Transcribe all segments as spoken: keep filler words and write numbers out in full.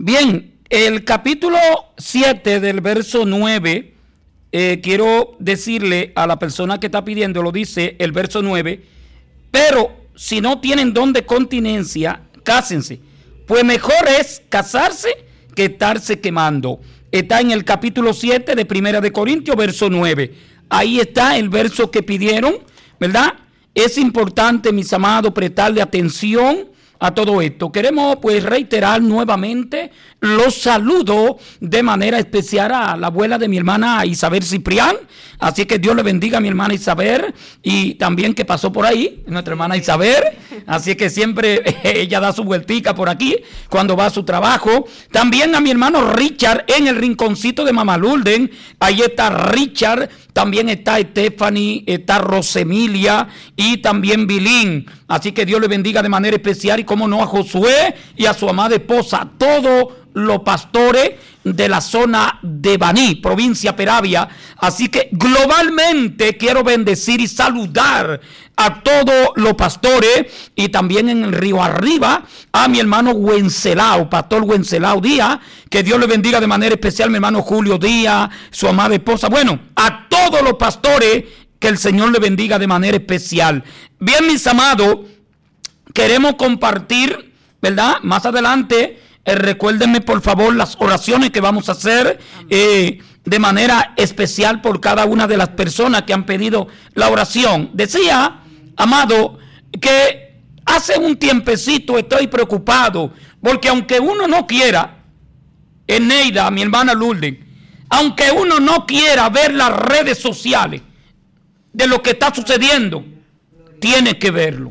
Bien, el capítulo siete del verso nueve, eh, quiero decirle a la persona que está pidiendo, lo dice el verso nueve, pero si no tienen don de continencia, cásense, pues mejor es casarse que estarse quemando. Está en el capítulo siete de Primera de Corintios, verso nueve. Ahí está el verso que pidieron, ¿verdad? Es importante, mis amados, prestarle atención a todo esto. Queremos pues reiterar nuevamente los saludos de manera especial a la abuela de mi hermana Isabel Ciprián. Así que Dios le bendiga a mi hermana Isabel y también que pasó por ahí, nuestra hermana Isabel. Así que siempre ella da su vueltica por aquí cuando va a su trabajo. También a mi hermano Richard en el rinconcito de Mamá Lourdes. Ahí está Richard. También está Stephanie, está Rosemilia y también Bilín. Así que Dios le bendiga de manera especial y como no a Josué y a su amada esposa, a todos los pastores de la zona de Baní, provincia Peravia. Así que globalmente quiero bendecir y saludar a todos los pastores y también en el río arriba a mi hermano Wencelao, pastor Wencelao Díaz, que Dios le bendiga de manera especial, mi hermano Julio Díaz, su amada esposa, bueno, a todos los pastores, que el Señor le bendiga de manera especial. Bien, mis amados, queremos compartir, ¿verdad? Más adelante, eh, recuérdenme por favor las oraciones que vamos a hacer eh, de manera especial por cada una de las personas que han pedido la oración. Decía, amado, que hace un tiempecito estoy preocupado, porque aunque uno no quiera, Eneida, mi hermana Lourdes, aunque uno no quiera ver las redes sociales de lo que está sucediendo, tiene que verlo.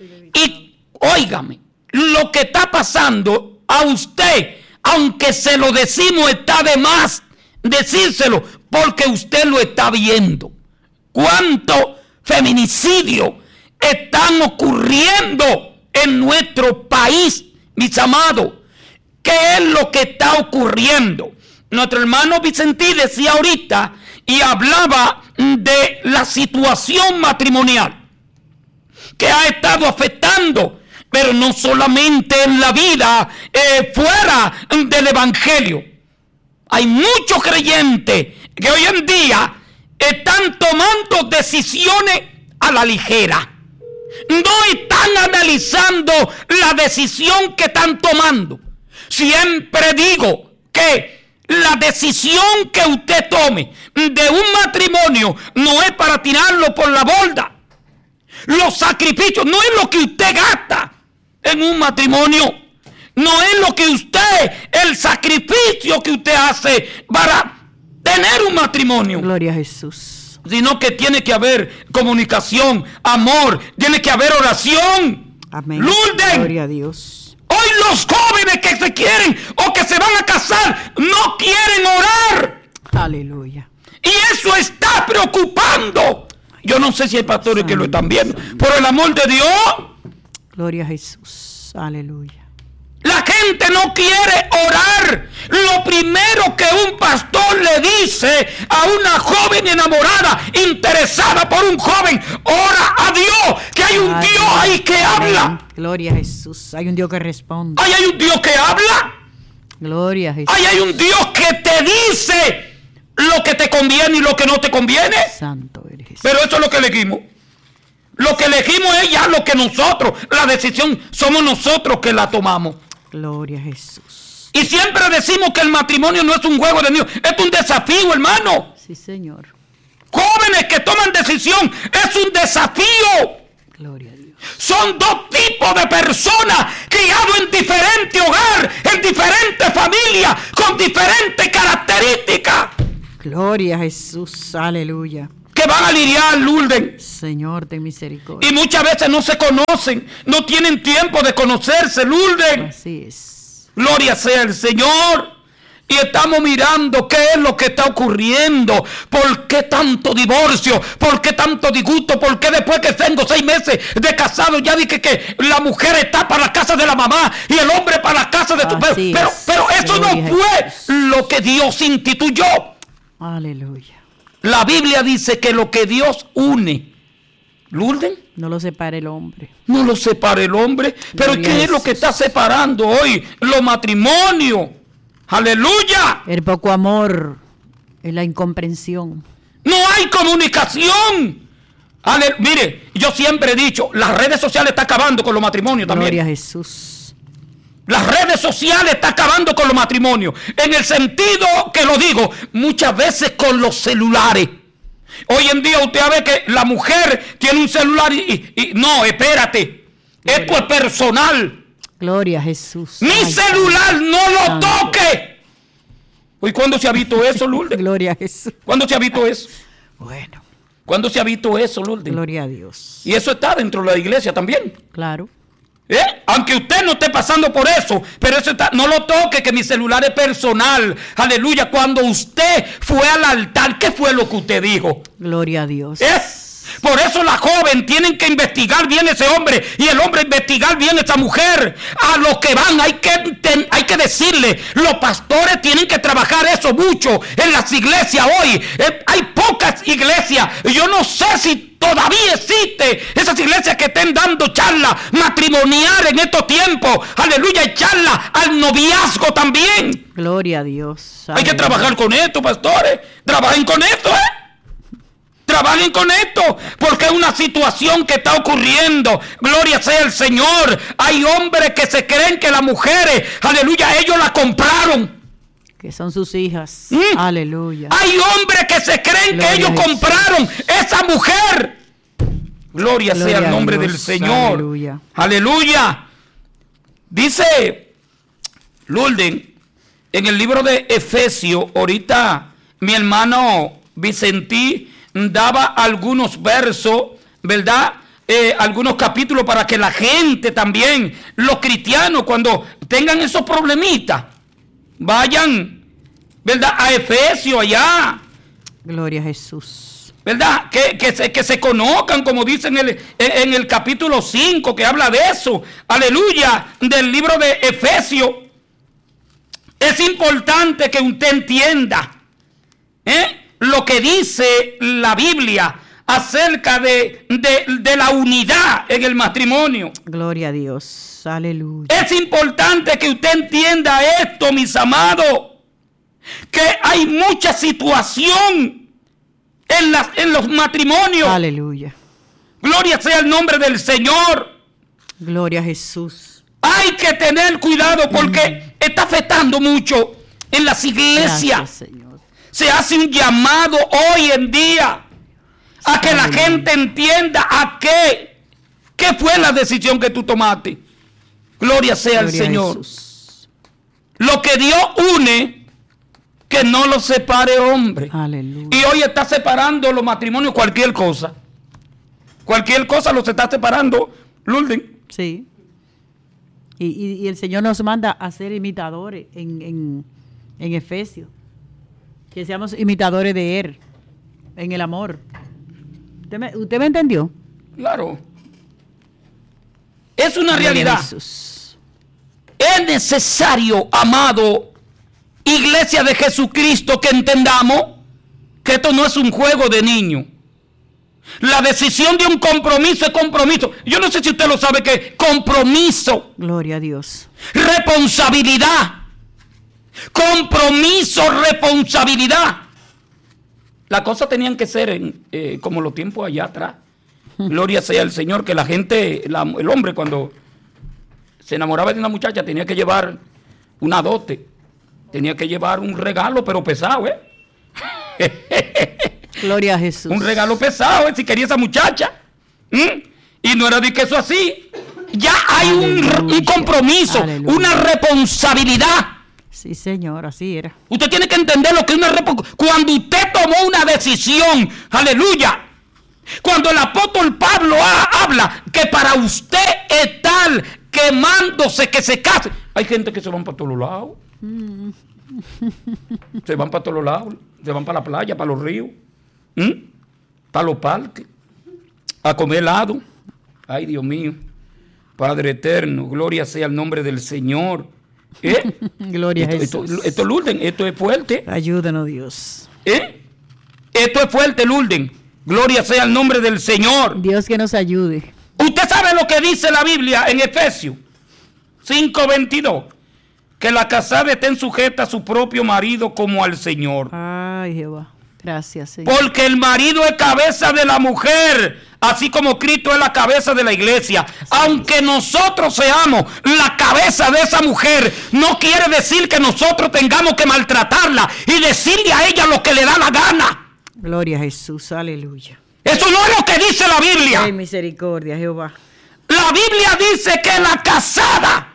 Y óigame, lo que está pasando a usted, aunque se lo decimos, está de más decírselo, porque usted lo está viendo. ¿Cuántos feminicidios están ocurriendo en nuestro país, mis amados? ¿Qué es lo que está ocurriendo? Nuestro hermano Vicentí decía ahorita y hablaba de la situación matrimonial que ha estado afectando, pero no solamente en la vida eh, fuera del evangelio. Hay muchos creyentes que hoy en día están tomando decisiones a la ligera. No están analizando la decisión que están tomando. Siempre digo que la decisión que usted tome de un matrimonio no es para tirarlo por la borda. Los sacrificios no es lo que usted gasta en un matrimonio. No es lo que usted, el sacrificio que usted hace para tener un matrimonio. Gloria a Jesús. Sino que tiene que haber comunicación, amor, tiene que haber oración. Amén. Lourdes. Gloria a Dios. Hoy los jóvenes que se quieren o que se van a casar no quieren orar. Aleluya. Y eso está preocupando. Yo no sé si hay pastores Santo, que lo están viendo. Santo. Por el amor de Dios. Gloria a Jesús. Aleluya. La gente no quiere orar. Lo primero que un pastor le dice a una joven enamorada, interesada por un joven, ora a Dios, que hay un Ay, Dios ahí que amén. Habla. Gloria a Jesús. Hay un Dios que responde. Ahí hay un Dios que habla. Gloria a Jesús. Ahí hay un Dios que te dice lo que te conviene y lo que no te conviene. Santo eres Jesús. Pero eso es lo que elegimos. Lo que elegimos es ya lo que nosotros, la decisión somos nosotros que la tomamos. Gloria a Jesús. Y siempre decimos que el matrimonio no es un juego de niños, es un desafío, hermano. Sí, Señor. Jóvenes que toman decisión, es un desafío. Gloria a Dios. Son dos tipos de personas criados en diferente hogar, en diferentes familias, con diferentes características. Gloria a Jesús, aleluya. Que van a lidiar, Lourdes. Señor, ten misericordia. Y muchas veces no se conocen, no tienen tiempo de conocerse, Lourdes. Así es. Gloria sea el Señor. Y estamos mirando qué es lo que está ocurriendo. ¿Por qué tanto divorcio? ¿Por qué tanto disgusto? ¿Por qué después que tengo seis meses de casado ya dije que la mujer está para la casa de la mamá y el hombre para la casa de su padre? Pero, pero eso no fue lo que Dios instituyó. Aleluya. La Biblia dice que lo que Dios une, Lourdes, no lo separa el hombre. No lo separa el hombre. Pero ¿qué es lo que está separando hoy los matrimonios? Aleluya. El poco amor es la incomprensión. No hay comunicación. Ale, mire, yo siempre he dicho, las redes sociales están acabando con los matrimonios también. Gloria a Jesús. Las redes sociales están acabando con los matrimonios. En el sentido que lo digo, muchas veces con los celulares. Hoy en día usted ve que la mujer tiene un celular y, y, y no, espérate. Gloria. Esto es personal. Gloria a Jesús. Mi Ay, celular no lo toque. ¿Y cuándo se ha visto eso, Lourdes? Gloria a Jesús. ¿Cuándo se ha visto eso? Bueno. ¿Cuándo se ha visto eso, Lourdes? Gloria a Dios. Y eso está dentro de la iglesia también. Claro. ¿Eh? Aunque usted no esté pasando por eso, pero eso está, no lo toque, que mi celular es personal. Aleluya. Cuando usted fue al altar, ¿qué fue lo que usted dijo? Gloria a Dios. ¿Eh? Por eso la joven tienen que investigar bien ese hombre y el hombre investigar bien esa mujer. A los que van hay que, ten, hay que decirle, los pastores tienen que trabajar eso mucho en las iglesias hoy. Eh, hay pocas iglesias. Yo no sé si todavía existe esas iglesias que estén dando charlas matrimoniales en estos tiempos. Aleluya, y charlas al noviazgo también. Gloria a Dios. Hay que trabajar con esto, pastores. Trabajen con esto, ¿eh? Trabajen con esto, porque es una situación que está ocurriendo. Gloria sea el Señor. Hay hombres que se creen que las mujeres, aleluya, ellos la compraron. Que son sus hijas. ¿Mm? Aleluya. Hay hombres que se creen Gloria que ellos compraron esa mujer. Gloria, Gloria sea el nombre del Señor. Aleluya. Aleluya. Dice Lourdes en el libro de Efesios, ahorita mi hermano Vicentí daba algunos versos, ¿verdad? Eh, algunos capítulos para que la gente también, los cristianos, cuando tengan esos problemitas, vayan, ¿verdad? A Efesios allá. Gloria a Jesús. ¿Verdad? Que, que, se, que se conozcan, como dice en el, en el capítulo cinco, que habla de eso. Aleluya, del libro de Efesios. Es importante que usted entienda, ¿eh? Lo que dice la Biblia acerca de, de, de la unidad en el matrimonio. Gloria a Dios. Aleluya. Es importante que usted entienda esto, mis amados, que hay mucha situación en, las, en los matrimonios. Aleluya. Gloria sea el nombre del Señor. Gloria a Jesús. Hay que tener cuidado porque mm. está afectando mucho en las iglesias. Gracias, Señor. Se hace un llamado hoy en día a que la gente entienda a qué, qué fue la decisión que tú tomaste. Gloria sea al Señor. Jesús. Lo que Dios une, que no lo separe hombre. Aleluya. Y hoy está separando los matrimonios cualquier cosa. Cualquier cosa los está separando, Lourdes. Sí. Y, y, y el Señor nos manda a ser imitadores en, en, en Efesios. Que seamos imitadores de Él, en el amor. ¿Usted me, usted me entendió? Claro. Es una realidad. Es necesario, amado, Iglesia de Jesucristo, que entendamos que esto no es un juego de niños. La decisión de un compromiso es compromiso. Yo no sé si usted lo sabe, que compromiso. Gloria a Dios. Responsabilidad. Compromiso, responsabilidad. Las cosas tenían que ser en, eh, como los tiempos allá atrás. Gloria sea el Señor, que la gente, la, el hombre cuando se enamoraba de una muchacha tenía que llevar una dote, tenía que llevar un regalo, pero pesado, ¿eh? Gloria a Jesús. Un regalo pesado, ¿eh? Si quería esa muchacha. ¿Mm? Y no era de que eso así. Ya hay un, un compromiso, Aleluya. Una responsabilidad. Sí, Señor, así era. Usted tiene que entender lo que es una responsabilidad. Cuando usted tomó una decisión, aleluya. Cuando el apóstol Pablo ha, habla que para usted estar quemándose, que se case. Hay gente que se van para todos lados. Mm. Se van para todos lados. Se van para la playa, para los ríos. ¿Mm? Para los parques. A comer helado. Ay, Dios mío. Padre eterno, gloria sea el nombre del Señor. ¿Eh? Gloria esto, a Jesús. Esto, esto, Lourdes, esto es fuerte. Ayúdanos, Dios. ¿Eh? Esto es fuerte, Lourdes. Gloria sea el nombre del Señor. Dios que nos ayude. Usted sabe lo que dice la Biblia en Efesios cinco veintidós. que la casada estén sujetas a su propio marido como al Señor. Ay, Jehová. Gracias, Señor. Porque el marido es cabeza de la mujer, así como Cristo es la cabeza de la iglesia. Así Aunque es. nosotros seamos la cabeza de esa mujer, no quiere decir que nosotros tengamos que maltratarla y decirle a ella lo que le da la gana. Gloria a Jesús, aleluya. Eso no es lo que dice la Biblia. Ay, misericordia, Jehová. La Biblia dice que la casada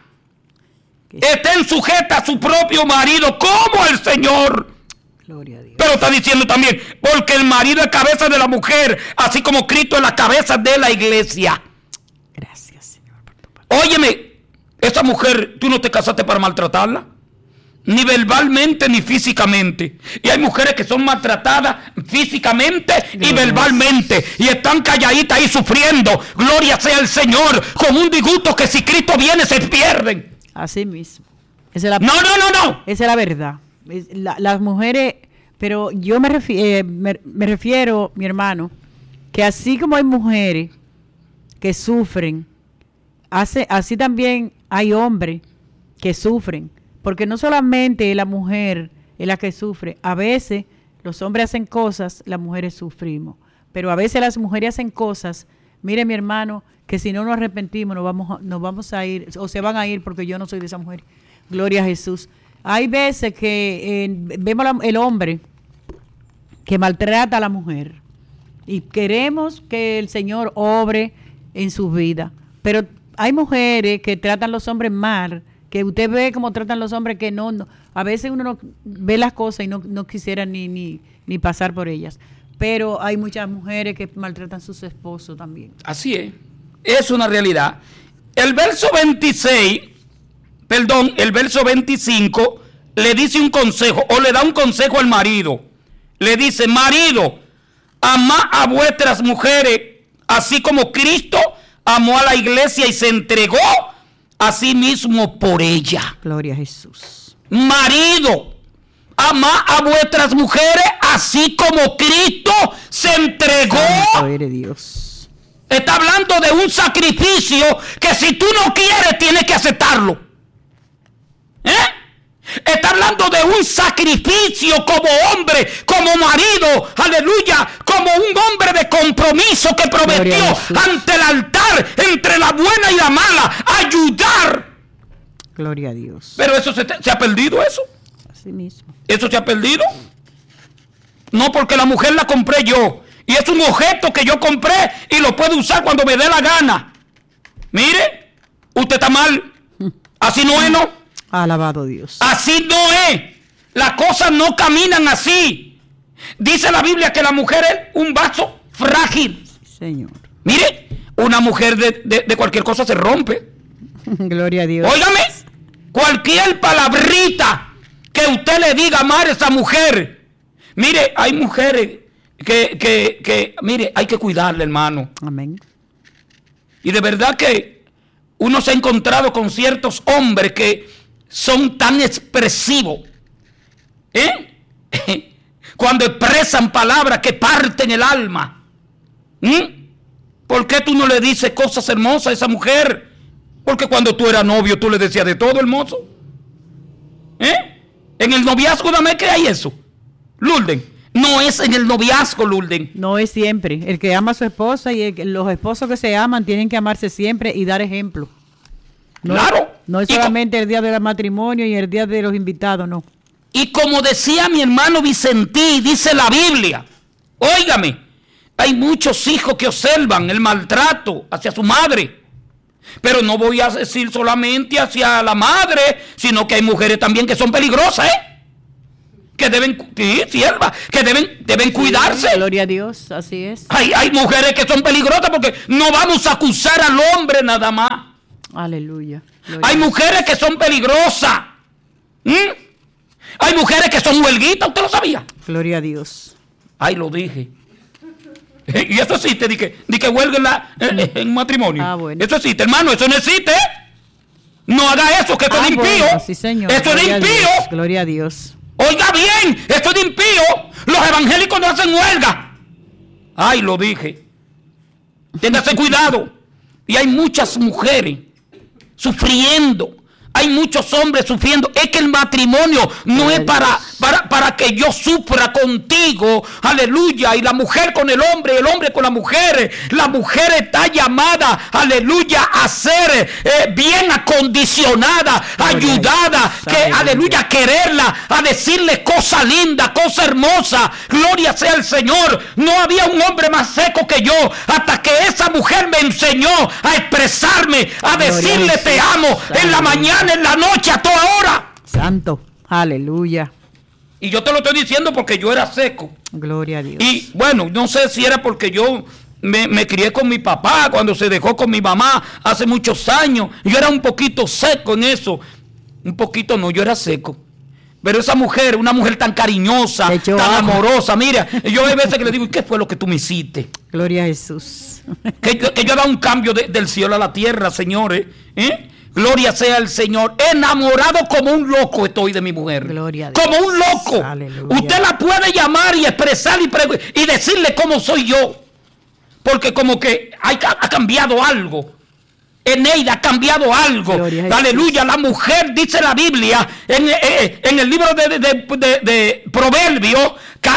estén sujetas a su propio marido como el Señor. Gloria a Dios. Pero está diciendo también, porque el marido es cabeza de la mujer, así como Cristo es la cabeza de la iglesia. Gracias, Señor, por tu palabra. Óyeme, esa mujer, tú no te casaste para maltratarla, ni verbalmente ni físicamente. Y hay mujeres que son maltratadas físicamente Gloria y verbalmente, y están calladitas ahí sufriendo. Gloria sea el Señor, con un disgusto que si Cristo viene se pierden. Así mismo. Esa es la, no, no, no, no. Esa es la verdad. La, las mujeres, pero yo me, refi eh, me, me refiero, mi hermano, que así como hay mujeres que sufren, hace, así también hay hombres que sufren, porque no solamente la mujer es la que sufre, a veces los hombres hacen cosas, las mujeres sufrimos, pero a veces las mujeres hacen cosas, mire mi hermano, que si no nos arrepentimos nos vamos, nos vamos a ir, o se van a ir porque yo no soy de esa mujer. Gloria a Jesús. Hay veces que eh, vemos la, el hombre que maltrata a la mujer y queremos que el Señor obre en su vida, pero hay mujeres que tratan a los hombres mal, que usted ve cómo tratan los hombres que no, no a veces uno no ve las cosas y no, no quisiera ni, ni, ni pasar por ellas, pero hay muchas mujeres que maltratan a sus esposos también. Así es, es una realidad. El verso veintiséis, perdón, el verso veinticinco le dice un consejo, o le da un consejo al marido. Le dice, marido, amad a vuestras mujeres, así como Cristo amó a la iglesia y se entregó a sí mismo por ella. Gloria a Jesús. Marido, amad a vuestras mujeres, así como Cristo se entregó. Santo eres Dios. Está hablando de un sacrificio que si tú no quieres, tienes que aceptarlo. ¿Eh? Está hablando de un sacrificio como hombre, como marido, aleluya, como un hombre de compromiso que prometió ante el altar, entre la buena y la mala, ayudar. Gloria a Dios. Pero eso se, te, se ha perdido eso. Así mismo. Eso se ha perdido. No, porque la mujer la compré yo. Y es un objeto que yo compré y lo puedo usar cuando me dé la gana. Mire, usted está mal. Así no es, ¿no? Alabado Dios. Así no es. Las cosas no caminan así. Dice la Biblia que la mujer es un vaso frágil. Sí, Señor. Mire, una mujer de, de, de cualquier cosa se rompe. Gloria a Dios. Óigame, cualquier palabrita que usted le diga amar a esa mujer. Mire, hay mujeres que, que, que, mire, hay que cuidarle, hermano. Amén. Y de verdad que uno se ha encontrado con ciertos hombres que son tan expresivos, ¿eh? Cuando expresan palabras que parten el alma. ¿Mm? ¿Por qué tú no le dices cosas hermosas a esa mujer? Porque cuando tú eras novio tú le decías de todo, hermoso. ¿Eh? En el noviazgo dame que hay eso, Lourdes. No es en el noviazgo, Lourdes. No es siempre. El que ama a su esposa y el, los esposos que se aman tienen que amarse siempre y dar ejemplo. No, claro. No es solamente el día del matrimonio y el día de los invitados, no. Y como decía mi hermano Vicentí, dice la Biblia, óigame, hay muchos hijos que observan el maltrato hacia su madre. Pero no voy a decir solamente hacia la madre, sino que hay mujeres también que son peligrosas, ¿eh? Que deben, sí, sierva, que deben, deben sí, cuidarse. Gloria a Dios, así es. Hay, hay mujeres que son peligrosas porque no vamos a acusar al hombre nada más. Aleluya. Hay mujeres que son peligrosas. ¿Mm? Hay mujeres que son huelguitas, ¿usted lo sabía? Gloria a Dios. Ay, lo dije. Y eso existe, di que, di que huelga en, la, en, en matrimonio. Ah, bueno. Eso existe, hermano, eso no existe. No haga eso, que eso ah, es impío. Bueno, sí, señor. Eso es impío. Gloria a Dios. Oiga bien, esto es de impío. Los evangélicos no hacen huelga. Ay, lo dije. Téngase cuidado. Y hay muchas mujeres sufriendo. hay muchos hombres sufriendo. Es que el matrimonio no es para, para, para que yo sufra contigo, aleluya, y la mujer con el hombre, el hombre con la mujer. La mujer está llamada, aleluya, a ser eh, bien acondicionada, ayudada, que, aleluya, a quererla, a decirle cosas lindas, cosas hermosas. Gloria sea el Señor. No había un hombre más seco que yo, hasta que esa mujer me enseñó a expresarme, a decirle te amo en la mañana, en la noche, a toda hora. Santo, aleluya. Y yo te lo estoy diciendo porque yo era seco. Gloria a Dios. Y bueno, no sé si era porque yo me, me crié con mi papá cuando se dejó con mi mamá hace muchos años. Yo era un poquito seco en eso. Un poquito no, yo era seco. Pero esa mujer, una mujer tan cariñosa, tan agua. amorosa, mira, yo hay veces que le digo, ¿y qué fue lo que tú me hiciste? Gloria a Jesús. Que, que yo he dado un cambio de, del cielo a la tierra, señores. ¿Eh? Gloria sea el Señor. Enamorado como un loco estoy de mi mujer. Gloria a Dios. Como un loco. Aleluya. Usted la puede llamar y expresar y, y decirle cómo soy yo. Porque como que hay, ha cambiado algo. Eneida ha cambiado algo. Aleluya. La mujer, dice la Biblia en, en, en el libro de, de, de, de Proverbios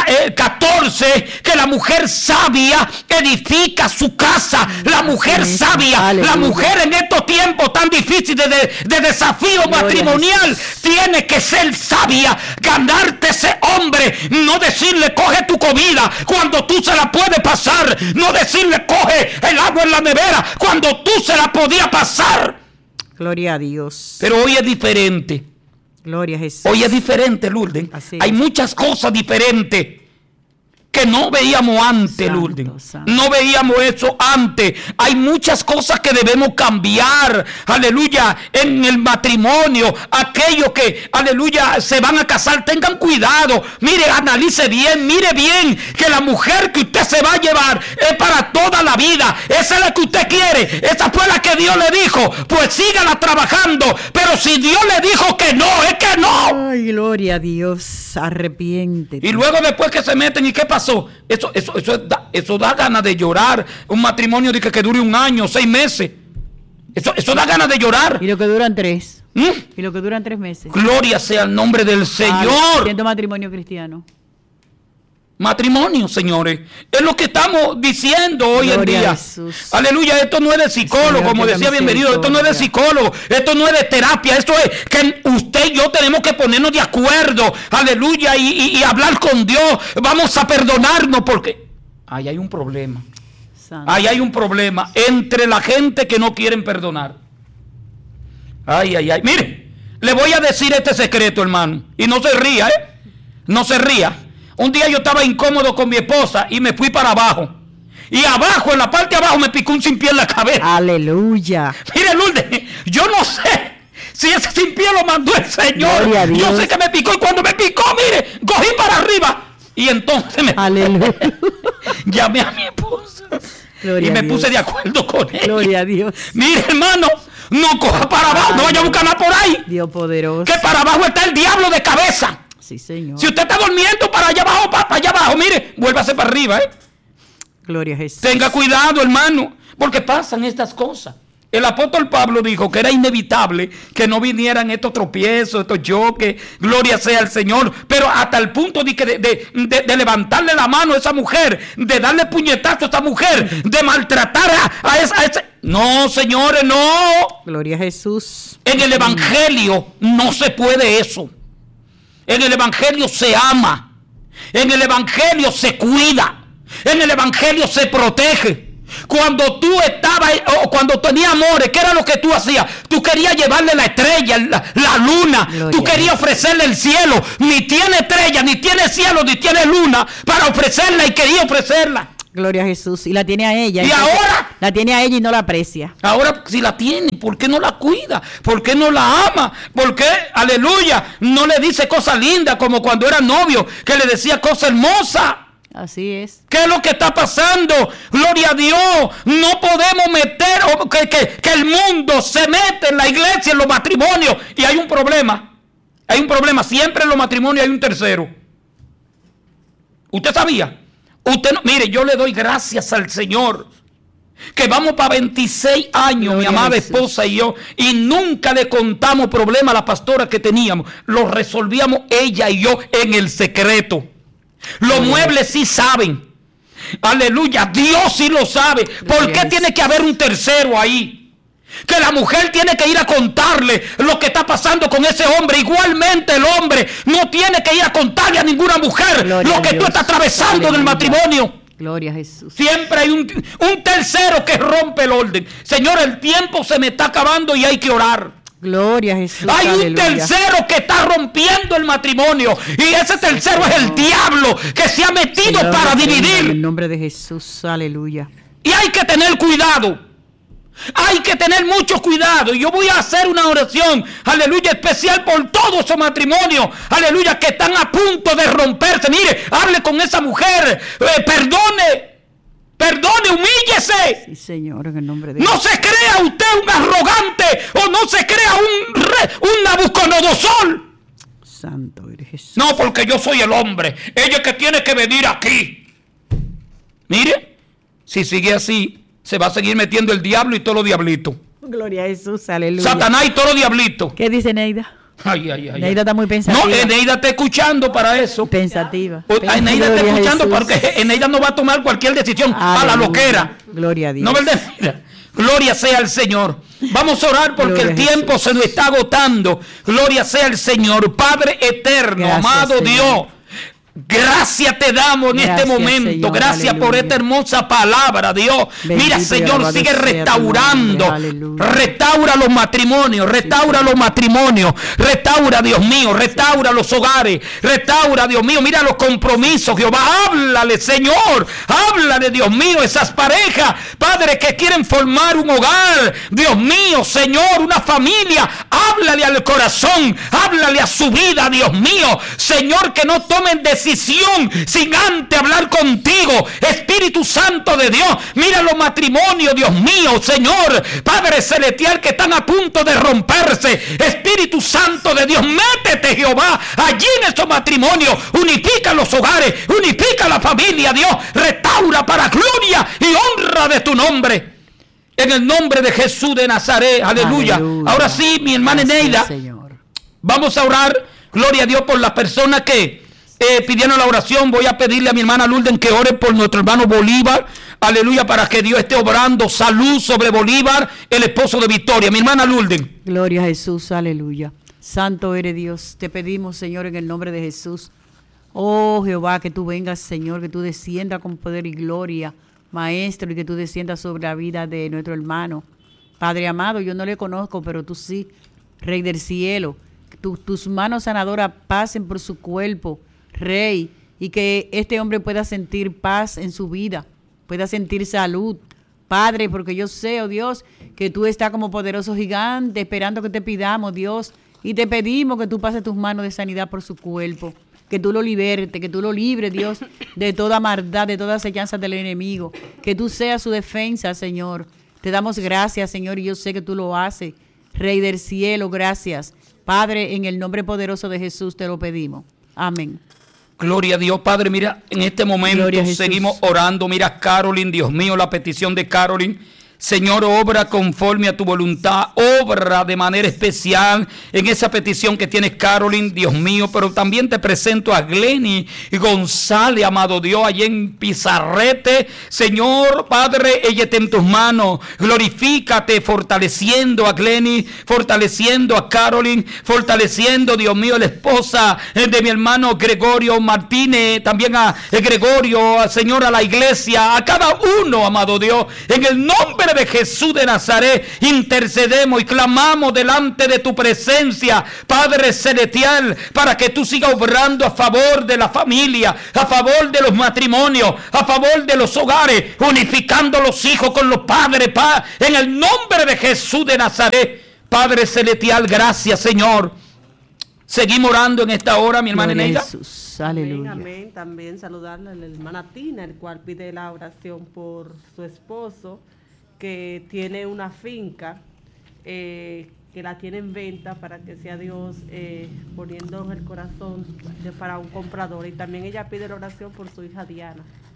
catorce, que la mujer sabia edifica su casa. La mujer sabia, Aleluya. La mujer en estos tiempos tan difíciles de, de desafío Gloria matrimonial tiene que ser sabia, ganarte ese hombre, no decirle coge tu comida cuando tú se la puedes pasar, no decirle coge el agua en la nevera cuando tú se la podías pasar. Gloria a Dios. Pero hoy es diferente. Gloria a Jesús. Hoy es diferente, Lourdes. Así Hay es. muchas cosas diferentes que no veíamos antes, santo, Lourdes. Santo. No veíamos eso antes. Hay muchas cosas que debemos cambiar, aleluya, en el matrimonio. Aquellos que, aleluya, se van a casar, tengan cuidado. Mire, analice bien, mire bien que la mujer que usted se va a llevar es para toda la vida. Esa es la que usted quiere. Esa fue la que Dios le dijo. Pues sígala trabajando. Pero si Dios le dijo que no, es que no. Ay, gloria a Dios. Arrepiéntete. Y luego después que se meten, ¿y qué pasó? Eso, eso, eso, da, eso da ganas de llorar. Un matrimonio de que, que dure un año, seis meses. Eso, eso da ganas de llorar. Y lo que duran tres. ¿Mm? Y lo que duran tres meses. Gloria sea el nombre del Señor. Siendo matrimonio cristiano. Matrimonio, señores. Es lo que estamos diciendo hoy Gloria en día. Aleluya, esto no es de psicólogo, Señor, como decía bienvenido. Esto no es de psicólogo, esto no es de terapia. Esto es que usted y yo tenemos que ponernos de acuerdo. Aleluya, y, y, y hablar con Dios. Vamos a perdonarnos porque ahí hay un problema. Santo. Ahí hay un problema entre la gente que no quieren perdonar. Ay, ay, ay. Mire, le voy a decir este secreto, hermano. Y no se ría, ¿eh? No se ría. Un día yo estaba incómodo con mi esposa y me fui para abajo. Y abajo, en la parte de abajo, me picó un sin pie en la cabeza. Aleluya. Mire, Lourdes, yo no sé si ese sin pie lo mandó el Señor. Yo sé que me picó y cuando me picó, mire, cogí para arriba. Y entonces me Aleluya. llamé a mi esposa. Gloria y me a Dios. puse de acuerdo con ella. Gloria a Dios. Mire, hermano, no coja para abajo, Ay, no vaya a buscar nada por ahí. Dios poderoso. Que para abajo está el diablo de cabeza. Sí, Señor. Si usted está durmiendo para allá abajo, para, para allá abajo, mire, vuélvase para arriba, ¿eh? Gloria a Jesús. Tenga cuidado, hermano, porque pasan estas cosas. El apóstol Pablo dijo que era inevitable que no vinieran estos tropiezos, estos choques, gloria sea al Señor, pero hasta el punto de, que de, de, de, de levantarle la mano a esa mujer, de darle puñetazo a esa mujer, de maltratar a, a, esa, a ese... No, señores, no. Gloria a Jesús. En el evangelio no se puede eso. En el evangelio se ama. En el evangelio se cuida. En el evangelio se protege. Cuando tú estabas o cuando tenías amores, ¿qué era lo que tú hacías? Tú querías llevarle la estrella, la, la luna. Gloria. Tú querías ofrecerle el cielo. Ni tiene estrella, ni tiene cielo, ni tiene luna para ofrecerla y quería ofrecerla. Gloria a Jesús. Y la tiene a ella. Y ahora la tiene a ella y no la aprecia. Ahora si la tiene, ¿por qué no la cuida? ¿Por qué no la ama? ¿Por qué, aleluya, no le dice cosas lindas como cuando era novio, que le decía cosas hermosas? Así es. ¿Qué es lo que está pasando? Gloria a Dios. No podemos meter, o que, que, que el mundo se mete en la iglesia, en los matrimonios. Y hay un problema. Hay un problema. Siempre en los matrimonios hay un tercero. ¿Usted sabía? Usted no, mire, yo le doy gracias al Señor que vamos para veintiséis años, Gloria mi amada esposa y yo, y nunca le contamos problemas a la pastora que teníamos. Los resolvíamos ella y yo en el secreto. Los Gloria muebles sí saben. Aleluya, Dios sí lo sabe. ¿Por qué tiene que haber un tercero ahí? Que la mujer tiene que ir a contarle lo que está pasando con ese hombre. Igualmente el hombre no tiene que ir a contarle a ninguna mujer Gloria lo que tú estás atravesando en el matrimonio. Gloria a Jesús. Siempre hay un, un tercero que rompe el orden. Señor, el tiempo se me está acabando y hay que orar. Gloria a Jesús. Hay aleluya. Un tercero que está rompiendo el matrimonio. Y ese tercero es el diablo que se ha metido Señor, para dividir. En el nombre de Jesús. Aleluya. Y hay que tener cuidado. Hay que tener mucho cuidado. Y yo voy a hacer una oración, aleluya, especial por todos esos matrimonios, aleluya, que están a punto de romperse. Mire, hable con esa mujer, eh, perdone, perdone, humíllese. Sí, Señor, en el nombre de No Jesús. Se crea usted un arrogante o no se crea un, re, un Nabucodonosor. Santo eres Jesús. No, porque yo soy el hombre. Ella es que tiene que venir aquí. Mire, si sigue así, se va a seguir metiendo el diablo y todos los diablitos. Gloria a Jesús, aleluya. Satanás y todos los diablitos. ¿Qué dice Neida? Ay, ay, ay. Neida está muy pensativa. No, Neida está escuchando para eso. Pensativa. Ay, Neida está escuchando porque Neida no va a tomar cualquier decisión aleluya. A la loquera. Gloria a Dios. No, ¿verdad? Mira, gloria sea al Señor. Vamos a orar porque gloria el tiempo Jesús. Se nos está agotando. Gloria sea al Señor. Padre eterno, gracias, amado Señor. Dios. Gracias te damos en gracias, este momento, Señor, gracias aleluya. Por esta hermosa palabra, Dios. Bendito Mira, Señor, sigue restaurando, nombre, restaura los matrimonios, restaura sí, los matrimonios, restaura, Dios mío, restaura los hogares, restaura, Dios mío, mira los compromisos, Jehová, háblale, Señor, háblale, Dios mío, esas parejas, Padre, que quieren formar un hogar, Dios mío, Señor, una familia, háblale al corazón, háblale a su vida, Dios mío, Señor, que no tomen decisiones decisión sin antes hablar contigo, Espíritu Santo de Dios. Mira los matrimonios, Dios mío, Señor, Padre celestial, que están a punto de romperse. Espíritu Santo de Dios, métete, Jehová, allí en estos matrimonios, unifica los hogares, unifica la familia, Dios, restaura para gloria y honra de tu nombre. En el nombre de Jesús de Nazaret, aleluya. aleluya. Ahora sí, mi hermana Neida, vamos a orar, gloria a Dios, por las personas que Eh, pidieron la oración. Voy a pedirle a mi hermana Lourdes que ore por nuestro hermano Bolívar, aleluya, para que Dios esté obrando salud sobre Bolívar, el esposo de Victoria. Mi hermana Lourdes. Gloria a Jesús, aleluya. Santo eres Dios, te pedimos, Señor, en el nombre de Jesús. Oh Jehová, que tú vengas, Señor, que tú desciendas con poder y gloria, Maestro, y que tú desciendas sobre la vida de nuestro hermano. Padre amado, yo no le conozco, pero tú sí, Rey del cielo, tu, tus manos sanadoras pasen por su cuerpo, Rey, y que este hombre pueda sentir paz en su vida, pueda sentir salud, Padre, porque yo sé, oh Dios, que tú estás como poderoso gigante esperando que te pidamos, Dios, y te pedimos que tú pases tus manos de sanidad por su cuerpo, que tú lo libertes, que tú lo libres, Dios, de toda maldad, de todas acechanzas del enemigo, que tú seas su defensa, Señor. Te damos gracias, Señor, y yo sé que tú lo haces, Rey del cielo, gracias. Padre, en el nombre poderoso de Jesús te lo pedimos. Amén. Gloria a Dios, Padre. Mira, en este momento seguimos orando. Mira, Carolyn, Dios mío, la petición de Carolyn. Señor, obra conforme a tu voluntad, obra de manera especial en esa petición que tienes, Carolyn, Dios mío, pero también te presento a Glenny y González, amado Dios, allí en Pizarrete. Señor, Padre, ella está en tus manos, glorifícate, fortaleciendo a Glenny, fortaleciendo a Carolyn, fortaleciendo, Dios mío, la esposa de mi hermano Gregorio Martínez, también a Gregorio, a Señor, a la iglesia, a cada uno, amado Dios, en el nombre de Jesús de Nazaret, intercedemos y clamamos delante de tu presencia, Padre celestial, para que tú sigas obrando a favor de la familia, a favor de los matrimonios, a favor de los hogares, unificando los hijos con los padres, pa, en el nombre de Jesús de Nazaret. Padre celestial, gracias, Señor. Seguimos orando en esta hora, mi hermana Neida. Jesús, aleluya. Amén, amén. También saludarle a la hermana Tina, el cual pide la oración por su esposo, que tiene una finca eh, que la tiene en venta, para que sea Dios eh, poniendo en el corazón de, para un comprador. Y también ella pide la oración por su hija Diana.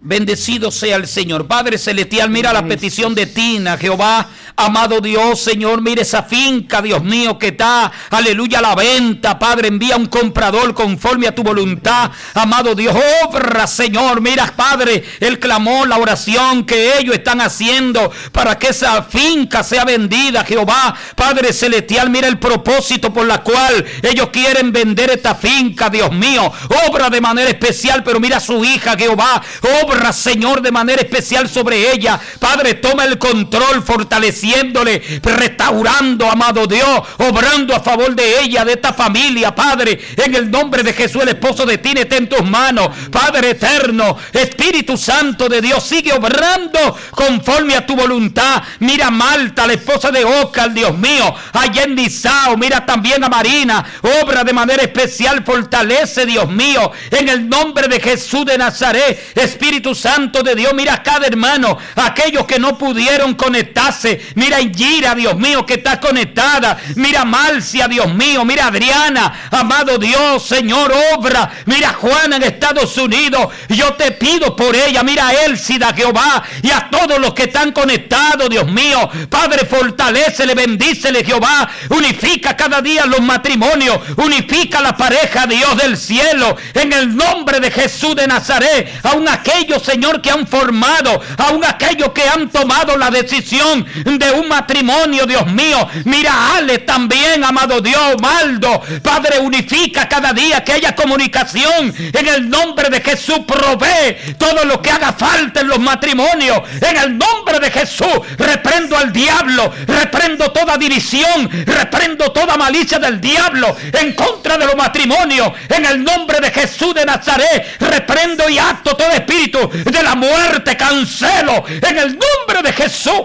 Bendecido sea el Señor. Padre celestial, mira la petición de Tina, Jehová, amado Dios, Señor, mire esa finca, Dios mío, que está, aleluya, a la venta. Padre, envía un comprador conforme a tu voluntad, amado Dios, obra, Señor. Mira, Padre, el clamor, la oración que ellos están haciendo para que esa finca sea vendida, Jehová, Padre celestial, mira el propósito por la cual ellos quieren vender esta finca, Dios mío, obra de manera especial. Pero mira a su hija, Jehová, obra, Señor, de manera especial sobre ella. Padre, toma el control, fortaleciéndole, restaurando, amado Dios, obrando a favor de ella, de esta familia. Padre, en el nombre de Jesús, el esposo de Tina está en tus manos. Padre eterno, Espíritu Santo de Dios, sigue obrando conforme a tu voluntad. Mira a Marta, la esposa de Oscar, Dios mío, allá en Dizao. Mira también a Marina, obra de manera especial, fortalece, Dios mío, en el nombre de Jesús de Nazaret. Espíritu Santo de Dios, mira a cada hermano, aquellos que no pudieron conectarse. Mira a Gira, Dios mío, que está conectada. Mira a Marcia, Dios mío, mira a Adriana, amado Dios, Señor, obra. Mira a Juana en Estados Unidos, yo te pido por ella. Mira a Elsida, Jehová, y a todos los que están conectados, Dios mío. Padre, fortalécele, bendícele, Jehová. Unifica cada día los matrimonios, unifica la pareja, Dios del cielo, en el nombre de Jesús de Nazaret. Aún aquellos, Señor, que han formado, aún aquellos que han tomado la decisión de un matrimonio, Dios mío. Mira a Ale también, amado Dios, Maldo. Padre, unifica cada día, que haya comunicación. En el nombre de Jesús, provee todo lo que haga falta en los matrimonios. En el nombre de Jesús, reprendo al diablo, reprendo toda división, reprendo toda malicia del diablo en contra de los matrimonios. En el nombre de Jesús de Nazaret, reprendo y acto todo espíritu de la muerte, cancelo en el nombre de Jesús.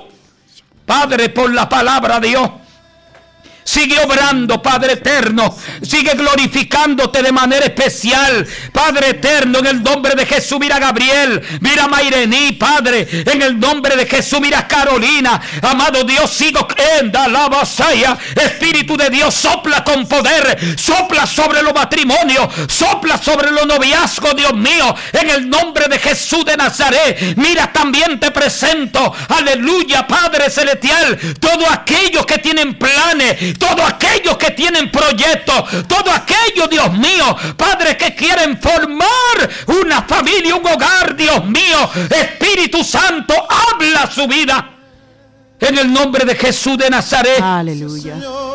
Padre, por la palabra de Dios, sigue obrando, Padre eterno. Sigue glorificándote de manera especial, Padre eterno, en el nombre de Jesús. Mira a Gabriel, mira a Mairení, Padre, en el nombre de Jesús. Mira a Carolina, amado Dios, sigo en la vasalla. Espíritu de Dios, sopla con poder, sopla sobre los matrimonios, sopla sobre los noviazgos, Dios mío, en el nombre de Jesús de Nazaret. Mira, también te presento, aleluya, Padre celestial, todos aquellos que tienen planes, todos aquellos que tienen proyectos, todos aquellos, Dios mío, Padre, que quieren formar una familia, un hogar, Dios mío. Espíritu Santo, habla su vida en el nombre de Jesús de Nazaret. Aleluya.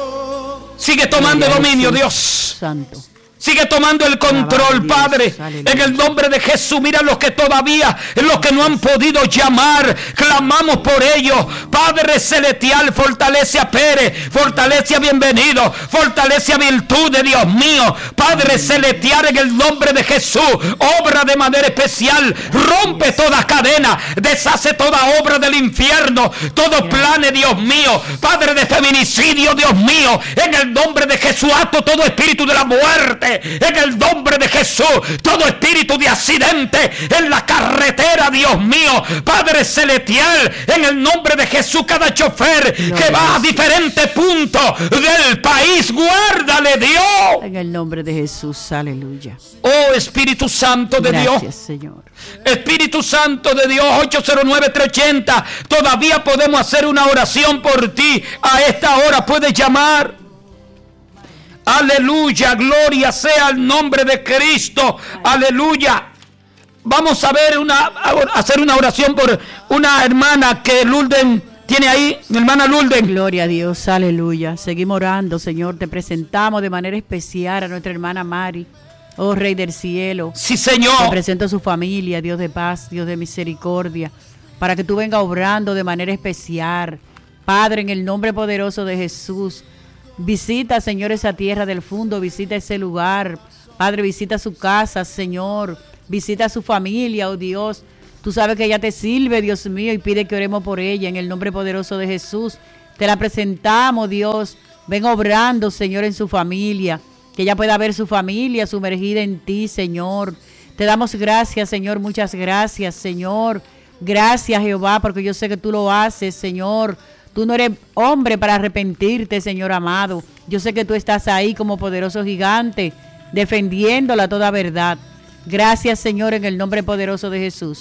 Sigue tomando dominio, Dios Santo. Sigue tomando el control, Padre, en el nombre de Jesús. Mira los que todavía, los que no han podido llamar, clamamos por ellos. Padre celestial, fortalece a Pérez, fortalece a Bienvenido, fortalece a Virtudes, Dios mío. Padre celestial, en el nombre de Jesús, obra de manera especial, rompe toda cadena, deshace toda obra del infierno, todos planes, Dios mío, Padre, de feminicidio, Dios mío, en el nombre de Jesús, ato todo espíritu de la muerte. En el nombre de Jesús, todo espíritu de accidente en la carretera, Dios mío, Padre celestial, en el nombre de Jesús, cada chofer que va a diferentes puntos del país, guárdale, Dios. En el nombre de Jesús, aleluya. Oh, Espíritu Santo de Dios. Gracias, Señor. Espíritu Santo de Dios, ocho cero nueve, tres ochenta. Todavía podemos hacer una oración por ti. A esta hora puedes llamar. Aleluya, gloria sea el nombre de Cristo. Aleluya. Vamos a ver una, a hacer una oración por una hermana que Lulden tiene ahí, mi hermana Lulden. Gloria a Dios, aleluya. Seguimos orando, Señor. Te presentamos de manera especial a nuestra hermana Mari. Oh, Rey del cielo. Sí, Señor. Te presento a su familia, Dios de paz, Dios de misericordia, para que tú vengas obrando de manera especial. Padre, en el nombre poderoso de Jesús, visita, Señor, esa tierra del fondo, visita ese lugar. Padre, visita su casa, Señor. Visita a su familia, oh Dios. Tú sabes que ella te sirve, Dios mío, y pide que oremos por ella en el nombre poderoso de Jesús. Te la presentamos, Dios. Ven obrando, Señor, en su familia. Que ella pueda ver su familia sumergida en ti, Señor. Te damos gracias, Señor. Muchas gracias, Señor. Gracias, Jehová, porque yo sé que tú lo haces, Señor. Tú no eres hombre para arrepentirte, Señor amado. Yo sé que tú estás ahí como poderoso gigante, defendiéndola toda verdad. Gracias, Señor, en el nombre poderoso de Jesús.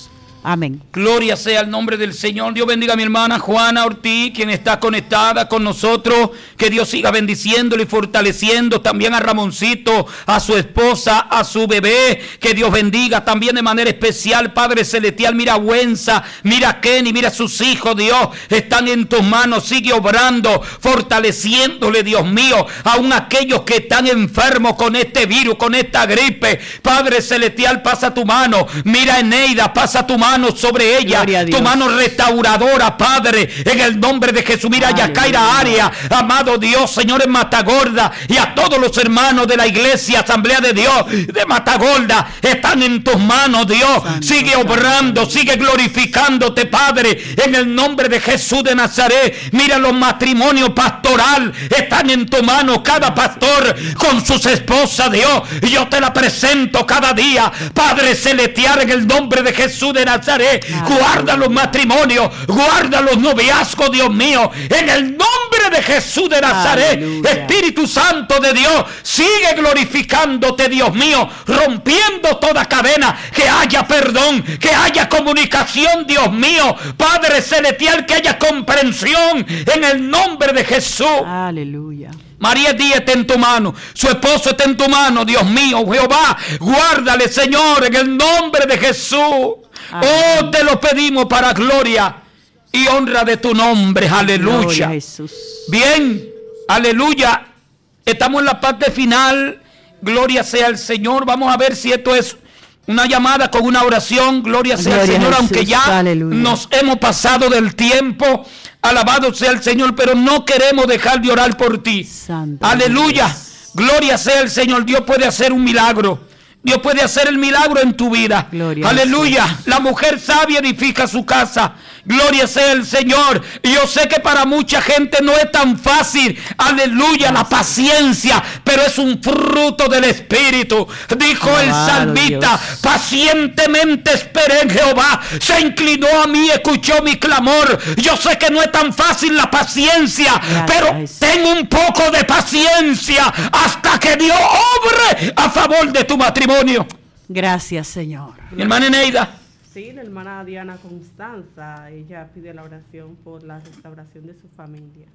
Amén. Gloria sea el nombre del Señor. Dios bendiga a mi hermana Juana Ortiz, quien está conectada con nosotros. Que Dios siga bendiciéndole y fortaleciendo. También a Ramoncito, a su esposa, a su bebé. Que Dios bendiga también de manera especial, Padre Celestial. Mira a Wenza, mira a Kenny, mira a sus hijos, Dios. Están en tus manos. Sigue obrando, fortaleciéndole, Dios mío. Aún aquellos que están enfermos con este virus, con esta gripe. Padre Celestial, pasa tu mano. Mira a Eneida, pasa tu mano sobre ella, tu mano restauradora, Padre, en el nombre de Jesús. Mira a Yacaira Arias, amado Dios, Señor, en Matagorda, y a todos los hermanos de la iglesia Asamblea de Dios de Matagorda, están en tus manos, Dios. Santo, sigue obrando, Santo. Sigue glorificándote, Padre, en el nombre de Jesús de Nazaret. Mira los matrimonios pastoral, están en tu mano, cada pastor con sus esposas, Dios. Yo te la presento cada día, Padre Celestial, en el nombre de Jesús de Nazaret. Guarda los matrimonios, guarda los noviazgos, Dios mío, en el nombre de Jesús de Nazaret. Aleluya. Espíritu Santo de Dios, sigue glorificándote, Dios mío, rompiendo toda cadena, que haya perdón, que haya comunicación, Dios mío, Padre Celestial, que haya comprensión en el nombre de Jesús. Aleluya. María Díaz está en tu mano, su esposo está en tu mano, Dios mío, Jehová, guárdale, Señor, en el nombre de Jesús. Amén. Oh, te lo pedimos para gloria y honra de tu nombre, aleluya. Jesús. Bien, aleluya. Estamos en la parte final, gloria sea al Señor. Vamos a ver si esto es una llamada con una oración, gloria sea al Señor, aunque ya aleluya. Nos hemos pasado del tiempo. Alabado sea el Señor, pero no queremos dejar de orar por ti. Santo aleluya, Dios. Gloria sea el Señor. Dios puede hacer un milagro. Dios puede hacer el milagro en tu vida. Gloria aleluya. La mujer sabia edifica su casa. Gloria sea el Señor. Y yo sé que para mucha gente no es tan fácil. Aleluya, la paciencia. Pero es un fruto del Espíritu. Dijo el salmista, pacientemente esperé en Jehová. Se inclinó a mí, escuchó mi clamor. Yo sé que no es tan fácil la paciencia. Gracias. Pero ten un poco de paciencia hasta que Dios obre a favor de tu matrimonio. Gracias, Señor. Mi hermana Eneida. Sí, la hermana Diana Constanza, ella pide la oración por la restauración de su familia.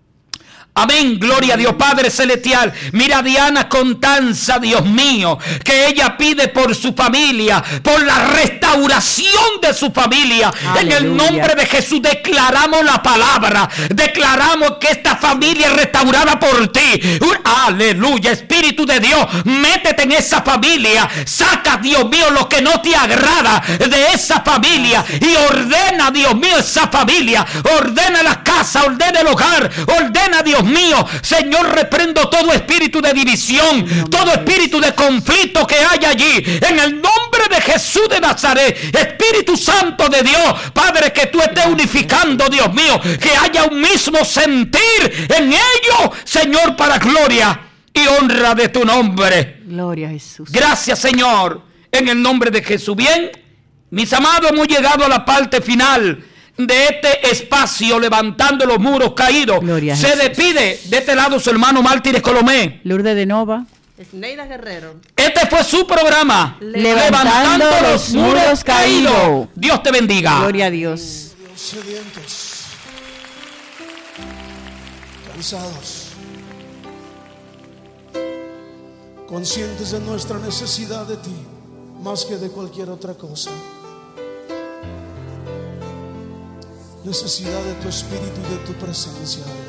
Amén, gloria a Dios Padre Celestial. Mira a Diana Constanza, Dios mío, que ella pide por su familia, por la restauración de su familia. Aleluya. En el nombre de Jesús declaramos la palabra, declaramos que esta familia es restaurada por ti. Aleluya, Espíritu de Dios, métete en esa familia, saca, Dios mío, lo que no te agrada de esa familia y ordena, Dios mío, esa familia, ordena la casa, ordena el hogar, ordena, Dios mío, Señor, reprendo todo espíritu de división, todo espíritu de conflicto que hay allí, en el nombre de Jesús de Nazaret. Espíritu Santo de Dios, Padre, que tú estés unificando, Dios mío, que haya un mismo sentir en ellos, Señor, para gloria y honra de tu nombre. Gloria a Jesús. Gracias, Señor, en el nombre de Jesús. Bien, mis amados, hemos llegado a la parte final de este espacio, levantando los muros caídos. Gloria Se despide de este lado su hermano Mártires Colomé, Lourdes de Nova, Neida Guerrero. Este fue su programa, Levantando, Levantando los muros caídos. Caído. Dios te bendiga. Gloria a Dios. Sedientos, cansados, conscientes de nuestra necesidad de ti, más que de cualquier otra cosa. Necesidad de tu espíritu y de tu presencia, Dios.